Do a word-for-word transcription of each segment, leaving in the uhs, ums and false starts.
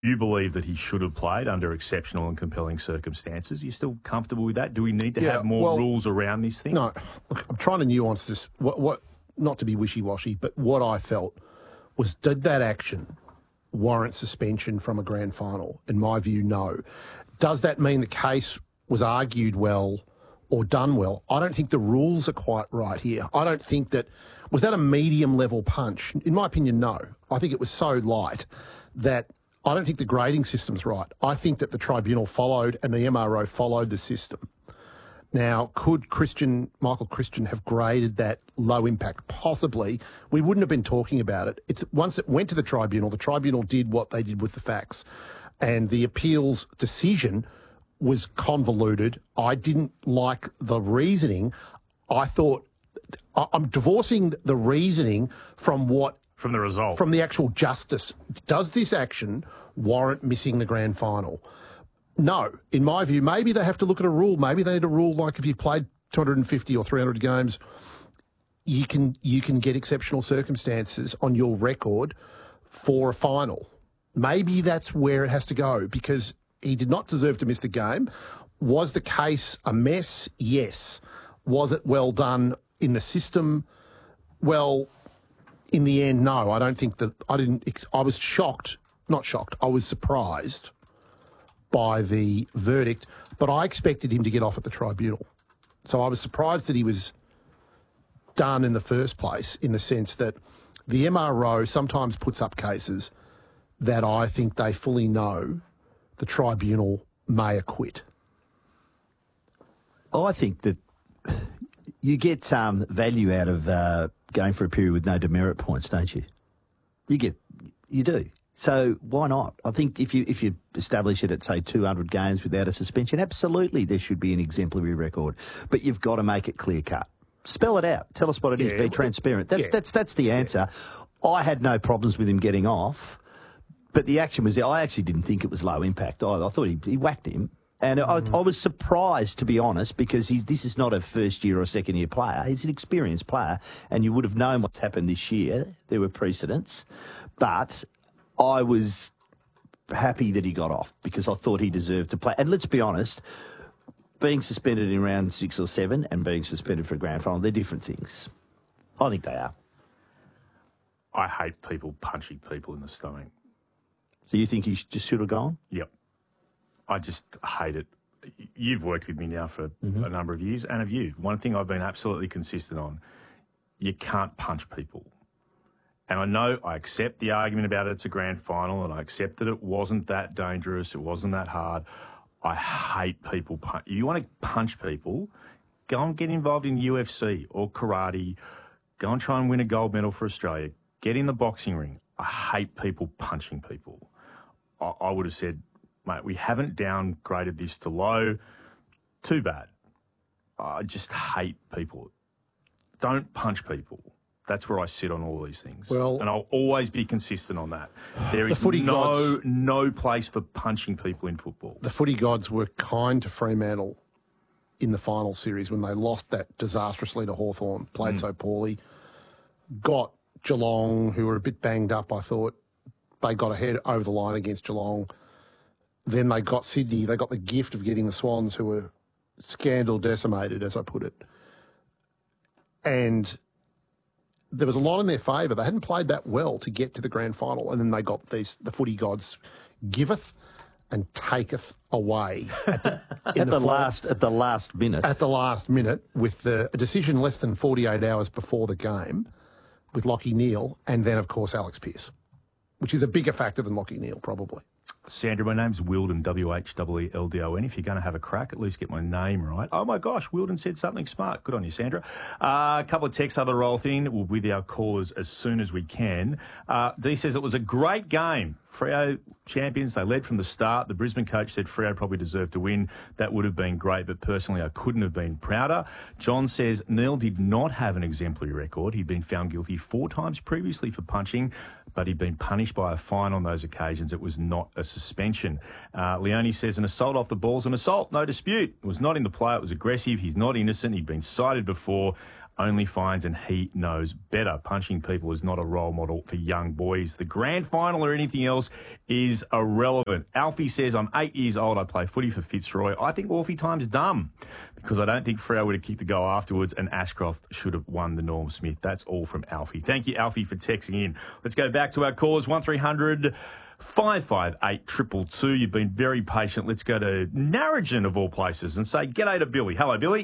You believe that he should have played under exceptional and compelling circumstances. Are you still comfortable with that? Do we need to Yeah, have more well, rules around this thing? No, look, I'm trying to nuance this. What, what, not to be wishy-washy, but what I felt was, did that action warrant suspension from a grand final? In my view, no. Does that mean the case was argued well or done well? I don't think the rules are quite right here. I don't think that... Was that a medium-level punch? In my opinion, no. I think it was so light that I don't think the grading system's right. I think that the tribunal followed and the M R O followed the system. Now, could Christian, Michael Christian have graded that low impact? Possibly. We wouldn't have been talking about it. It's once it went to the tribunal, the tribunal did what they did with the facts. And the appeals decision was convoluted. I didn't like the reasoning. I thought, I'm divorcing the reasoning from what... From the result. From the actual justice. Does this action warrant missing the grand final? No. In my view, maybe they have to look at a rule. Maybe they need a rule like if you've played two hundred fifty or three hundred games, you can you can get exceptional circumstances on your record for a final. Maybe that's where it has to go, because he did not deserve to miss the game. Was the case a mess? Yes. Was it well done in the system? Well, in the end, no. I don't think that... I didn't... I was shocked. Not shocked. I was surprised by the verdict, but I expected him to get off at the tribunal. So I was surprised that he was done in the first place, in the sense that the M R O sometimes puts up cases that I think they fully know the tribunal may acquit. I think that you get um, value out of uh, going for a period with no demerit points, don't you? You get, you do. So why not? I think if you if you establish it at, say, two hundred games without a suspension, absolutely there should be an exemplary record. But you've got to make it clear cut. Spell it out. Tell us what it yeah, is. Be transparent. That's yeah. that's that's the answer. Yeah. I had no problems with him getting off, but the action was there. I actually didn't think it was low impact either. I thought he, he whacked him. And mm. I, I was surprised, to be honest, because he's this is not a first-year or second-year player. He's an experienced player, and you would have known what's happened this year. There were precedents. But I was happy that he got off because I thought he deserved to play. And let's be honest, being suspended in round six or seven and being suspended for a grand final, they're different things. I think they are. I hate people punching people in the stomach. So you think he just should have gone? Yep. I just hate it. You've worked with me now for mm-hmm. a number of years, and have you? One thing I've been absolutely consistent on, you can't punch people. And I know I accept the argument about it's a grand final, and I accept that it wasn't that dangerous, it wasn't that hard. I hate people. Punch. You want to punch people, go and get involved in U F C or karate, go and try and win a gold medal for Australia, get in the boxing ring. I hate people punching people. I, I would have said, mate, we haven't downgraded this to low. Too bad. I just hate people. Don't punch people. That's where I sit on all these things. Well, and I'll always be consistent on that. There is the no, gods, no place for punching people in football. The footy gods were kind to Fremantle in the final series when they lost that disastrously to Hawthorn, played mm. so poorly. Got Geelong, who were a bit banged up, I thought. They got ahead over the line against Geelong. Then they got Sydney. They got the gift of getting the Swans, who were scandal decimated, as I put it. And there was a lot in their favour. They hadn't played that well to get to the grand final, and then they got these, the footy gods giveth and taketh away at the, at the, the last at the last minute. At the last minute, with the a decision less than forty-eight hours before the game, with Lachie Neale, and then of course Alex Pearce, which is a bigger factor than Lachie Neale probably. Sandra, my name's Wilden, W H E E L D O N. If you're going to have a crack, at least get my name right. Oh, my gosh, Wilden said something smart. Good on you, Sandra. Uh, a couple of texts, other roll thing. We'll with our callers as soon as we can. Uh, D says it was a great game. Freo champions, they led from the start. The Brisbane coach said Freo probably deserved to win. That would have been great, but personally I couldn't have been prouder. John says Neale did not have an exemplary record. He'd been found guilty four times previously for punching, but he'd been punished by a fine on those occasions. It was not a suspension. Uh, Leone says an assault off the ball's an assault, no dispute. It was not in the play, it was aggressive. He's not innocent. He'd been cited before. only finds and he knows better. Punching people is not a role model for young boys. The grand final or anything else is irrelevant. Alfie says, I'm eight years old. I play footy for Fitzroy. I think Orphy time's dumb because I don't think Freo would have kicked the goal afterwards and Ashcroft should have won the Norm Smith. That's all from Alfie. Thank you, Alfie, for texting in. Let's go back to our callers. one three hundred five five eight two two two. You've been very patient. Let's go to Narrogin, of all places, and say g'day to Billy. Hello, Billy.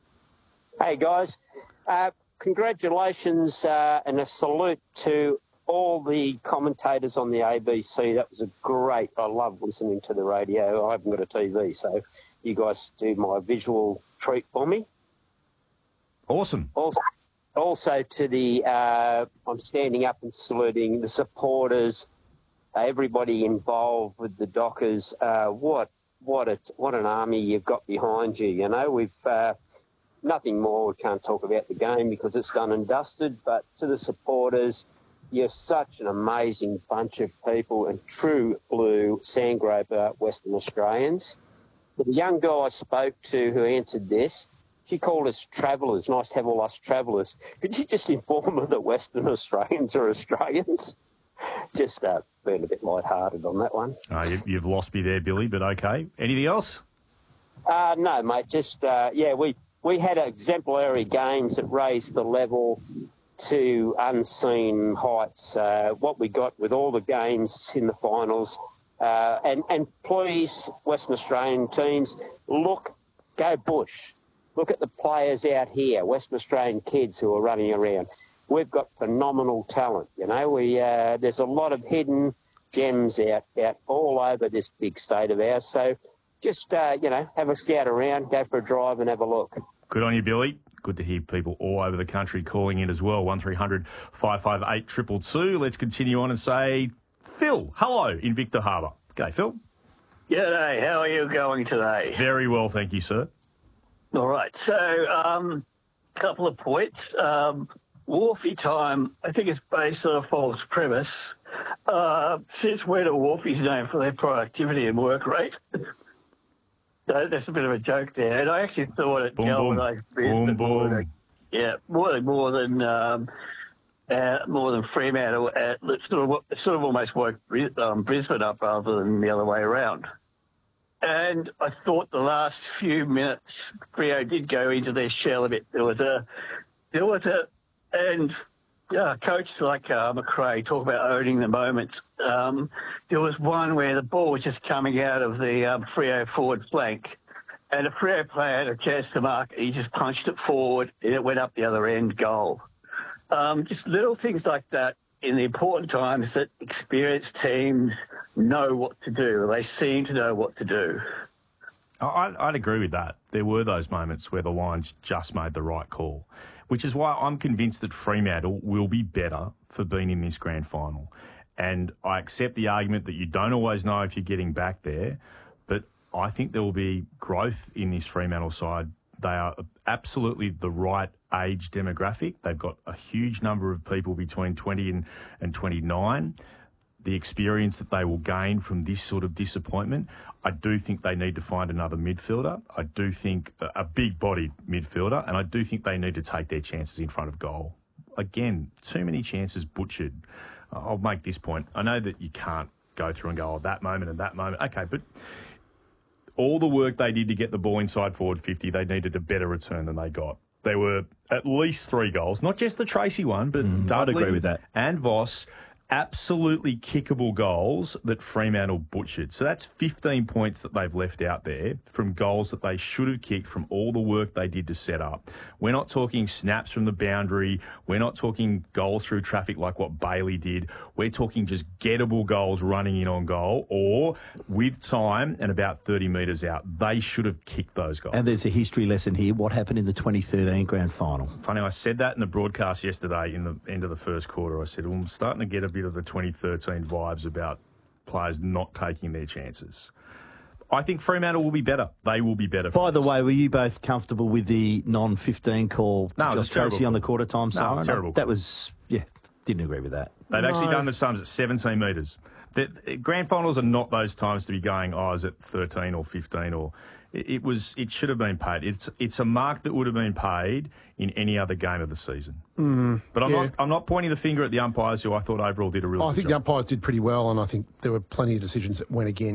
Hey, guys. Uh, congratulations uh, and a salute to all the commentators on the A B C. That was a great. I love listening to the radio. I haven't got a T V, so you guys do my visual treat for me. Awesome. Also, also to the, uh, I'm standing up and saluting the supporters, uh, everybody involved with the Dockers. Uh, what what a what an army you've got behind you. You know, we've. Uh, Nothing more. We can't talk about the game because it's done and dusted. But to the supporters, you're such an amazing bunch of people and true blue Sandgroper Western Australians. The young girl I spoke to who answered this, she called us travellers. Nice to have all us travellers. Could you just inform her that Western Australians are Australians? Just uh, being a bit lighthearted on that one. Oh, you, you've lost me there, Billy, but okay. Anything else? Uh, no, mate. Just, uh, yeah, we... We had exemplary games that raised the level to unseen heights. Uh, what we got with all the games in the finals. Uh, and, and please, Western Australian teams, look, go Bush. Look at the players out here, Western Australian kids who are running around. We've got phenomenal talent, you know. We uh, there's a lot of hidden gems out, out all over this big state of ours. So just, uh, you know, have a scout around, go for a drive and have a look. Good on you, Billy. Good to hear people all over the country calling in as well. one three hundred five five eight two two two. Let's continue on and say, Phil, hello in Victor Harbour. Okay, Phil. G'day. How are you going today? Very well, thank you, sir. All right. So, um, a couple of points. Um, Wharfie time, I think it's based on a false premise. Uh, since when are Wharfies known for their productivity and work rate? So that's a bit of a joke there. And I actually thought it boom, galvanised boom, boom, more boom. than, yeah, more than more than um, uh, more than Fremantle. Uh, sort of sort of almost woke um, Brisbane up rather than the other way around. And I thought the last few minutes, Freo did go into their shell a bit. There was a, there was a, and. Yeah, coach like uh, McRae talk about owning the moments. Um, there was one where the ball was just coming out of the um, Freo forward flank, and a Freo player had a chance to mark. He just punched it forward, and it went up the other end, goal. Um, just little things like that in the important times that experienced teams know what to do. They seem to know what to do. I'd, I'd agree with that. There were those moments where the Lions just made the right call, which is why I'm convinced that Fremantle will be better for being in this grand final. And I accept the argument that you don't always know if you're getting back there, but I think there will be growth in this Fremantle side. They are absolutely the right age demographic. They've got a huge number of people between twenty and, and twenty-nine. The experience that they will gain from this sort of disappointment. I do think they need to find another midfielder. I do think a big-bodied midfielder, and I do think they need to take their chances in front of goal. Again, too many chances butchered. I'll make this point. I know that you can't go through and go, oh, that moment and that moment. Okay, but all the work they did to get the ball inside forward fifty, they needed a better return than they got. There were at least three goals, not just the Tracy one, but Mm, Dudley I'd agree with that. and Voss. Absolutely kickable goals that Fremantle butchered. So that's fifteen points that they've left out there from goals that they should have kicked from all the work they did to set up. We're not talking snaps from the boundary. We're not talking goals through traffic like what Bailey did. We're talking just gettable goals running in on goal or with time and about thirty metres out. They should have kicked those goals. And there's a history lesson here. What happened in the twenty thirteen grand final? Funny, I said that in the broadcast yesterday in the end of the first quarter. I said, well, I'm starting to get a bit of the twenty thirteen vibes about players not taking their chances. I think Fremantle will be better. They will be better. By the way, were you both comfortable with the non fifteen call to No, it was Josh a terrible Tracy on the call. quarter time No, siren? terrible That call. was, yeah, didn't agree with that. They've actually done the sums at seventeen metres. The, grand finals are not those times to be going, oh, is it thirteen or fifteen or... It, it was. It should have been paid. It's it's a mark that would have been paid in any other game of the season. Mm, but I'm yeah. not I'm not pointing the finger at the umpires, who I thought overall did a really I good think job. the umpires did pretty well, and I think there were plenty of decisions that went against.